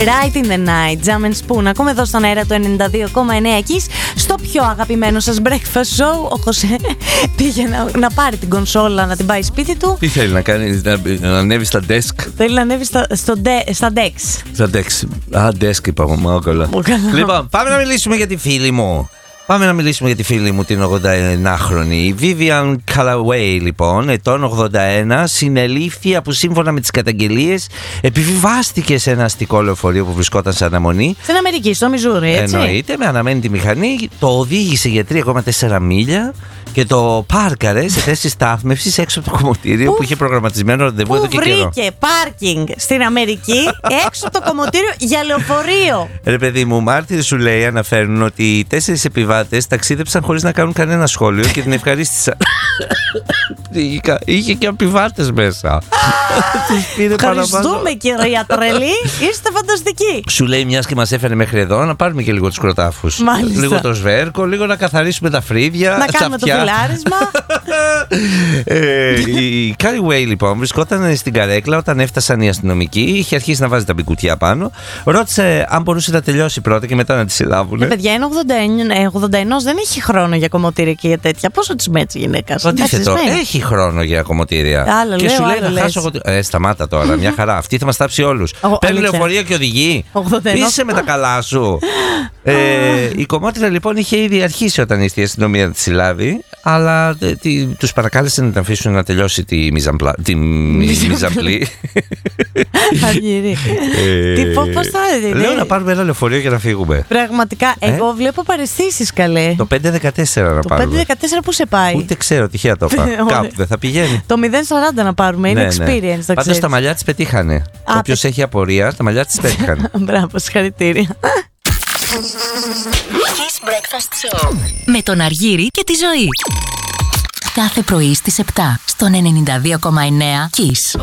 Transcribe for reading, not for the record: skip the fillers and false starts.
Right in the Night, Jam and Spoon. Ακούμε εδώ στον αέρα του 92,9 Kiss, στο πιο αγαπημένο σας breakfast show. Ο Χωσέ πήγε να πάρει την κονσόλα, να την πάει σπίτι του. Τι θέλει να κάνει, να ανέβει στα desk? Θέλει να ανέβει στα desk. Στα desk. Α, desk είπα εγώ, καλά. Λοιπόν, πάμε να μιλήσουμε για τη φίλη μου. Πάμε να μιλήσουμε για τη φίλη μου, την 81χρονη. Η Vivian Callaway, λοιπόν, ετών 81, συνελήφθη που σύμφωνα με τις καταγγελίες επιβιβάστηκε σε ένα αστικό λεωφορείο που βρισκόταν σε αναμονή. Στην Αμερική, στο Μιζούρι, έτσι. Εννοείται, με αναμένη μηχανή, το οδήγησε για 3,4 μίλια και το πάρκαρε σε θέση στάθμευσης έξω από το κομμωτήριο που είχε προγραμματισμένο ραντεβού εδώ και καιρό. Βρήκε πάρκινγκ στην Αμερική έξω από το κομμωτήριο για λεωφορείο. Ρε παιδί μου, μάρτυρες, σου λέει, αναφέρουν ότι οι 4 επιβάτες ταξίδεψαν χωρίς να κάνουν κανένα σχόλιο και την ευχαρίστησαν. Είχε και επιβάτες μέσα. Ευχαριστούμε, κυρία Τρελή, είστε φανταστικοί. Σου λέει, μιας και μας έφερε μέχρι εδώ, να πάρουμε και λίγο τους κροτάφους. Μάλιστα. Λίγο το σβέρκο, λίγο να καθαρίσουμε τα φρύδια. Να κάνουμε το φιλάρισμα. Η Callaway, λοιπόν, βρισκόταν στην καρέκλα όταν έφτασαν οι αστυνομικοί. Είχε αρχίσει να βάζει τα μπικουτιά πάνω. Ρώτησε αν μπορούσε να τελειώσει πρώτα και μετά να τη συλλάβουν. Παιδιά, είναι 81, δεν έχει χρόνο για κομμωτήρια και για τέτοια. Πόσο τη μέτσει η γυναίκα? Αντίθετο, έχει χρόνο για κομμωτήρια. Άλλο και λέω, σου λέει άλλο να χάσω εγώ. Σταμάτα τώρα, μια χαρά. Αυτή θα μας τάψει όλους. Παίρνει λεωφορεία και οδηγεί. Είσαι με τα καλά σου. Η κομμότρια, λοιπόν, είχε ήδη αρχίσει όταν ήρθε η αστυνομία να τη συλλάβει, αλλά τους παρακάλεσε να την αφήσουν να τελειώσει τη μιζαμπλή. Αργυρή. Πώς θα δείτε? Λέω να πάρουμε ένα λεωφορείο για να φύγουμε. Πραγματικά, εγώ βλέπω παραισθήσεις, καλέ. Το 514 να πάρουμε. Το 514 πού σε πάει? Ούτε ξέρω, τυχαία το είπα. Κάπου δεν θα πηγαίνει. Το 040 να πάρουμε, είναι experience. Πάντως τα μαλλιά της πετύχανε. Όποιος έχει απορία, τα μαλλιά της πετύχανε. Μπράβο, συγχαρητήρια. Kiss Breakfast Show με τον Αργύρη και τη Ζωή. Κάθε πρωί στις 7 στον 92,9 Kiss.